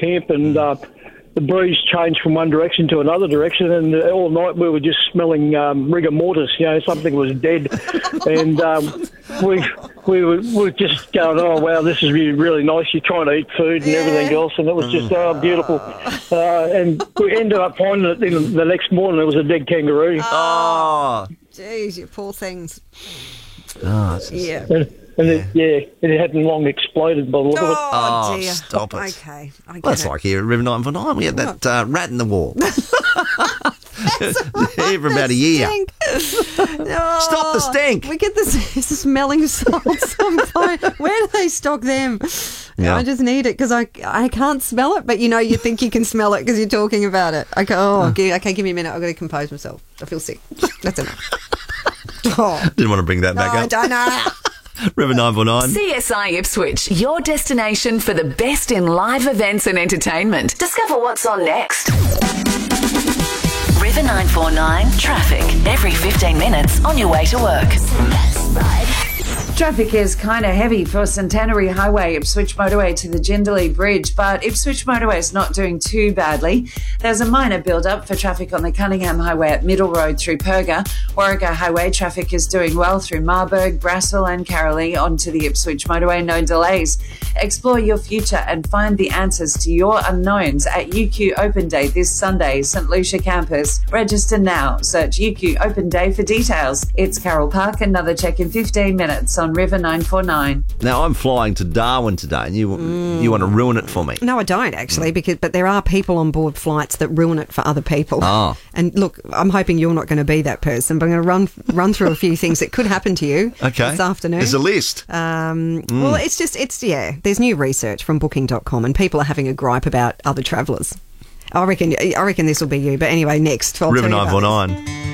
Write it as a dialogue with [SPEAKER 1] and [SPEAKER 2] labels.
[SPEAKER 1] camp, and the breeze changed from one direction to another direction, and all night we were just smelling rigor mortis. Something was dead, and we were just going, oh wow, this is really nice. You're trying to eat food and everything else, and it was just beautiful. And we ended up finding it the next morning. It was a dead kangaroo.
[SPEAKER 2] Oh,
[SPEAKER 3] jeez, you poor things.
[SPEAKER 2] Oh,
[SPEAKER 3] yeah.
[SPEAKER 1] It hadn't long exploded by the look of it.
[SPEAKER 3] Oh, dear.
[SPEAKER 2] Stop it.
[SPEAKER 3] Okay, I get
[SPEAKER 2] That's
[SPEAKER 3] it.
[SPEAKER 2] like here at River 949. We had that rat in the wall. Here for about a year. Stop the stink.
[SPEAKER 3] We get this smelling salts. I'm fine. Where do they stock them?
[SPEAKER 2] Yeah.
[SPEAKER 3] I just need it because I can't smell it, but you think you can smell it because you're talking about it. Okay, give me a minute. I've got to compose myself. I feel sick. That's enough.
[SPEAKER 2] Didn't want to bring that back up.
[SPEAKER 3] I don't know.
[SPEAKER 2] River 949.
[SPEAKER 4] CSI Ipswich, your destination for the best in live events and entertainment. Discover what's on next. River 949 traffic every 15 minutes on your way to work.
[SPEAKER 5] Traffic is kind of heavy for Centenary Highway, Ipswich Motorway to the Jindalee Bridge, but Ipswich Motorway is not doing too badly. There's a minor build-up for traffic on the Cunningham Highway at Middle Road through Perga. Warragher Highway traffic is doing well through Marburg, Brassel and Carolee onto the Ipswich Motorway, no delays. Explore your future and find the answers to your unknowns at UQ Open Day this Sunday, St Lucia campus. Register now. Search UQ Open Day for details. It's Carol Park, another check in 15 minutes on River 949.
[SPEAKER 2] Now, I'm flying to Darwin today, and you want to ruin it for me.
[SPEAKER 3] No, I don't actually, but there are people on board flights that ruin it for other people.
[SPEAKER 2] Oh.
[SPEAKER 3] And look, I'm hoping you're not going to be that person, but I'm going to run through a few things that could happen to you this afternoon.
[SPEAKER 2] There's a list.
[SPEAKER 3] Well, there's new research from Booking.com, and people are having a gripe about other travellers. I reckon this will be you. But anyway, next.
[SPEAKER 2] River 949.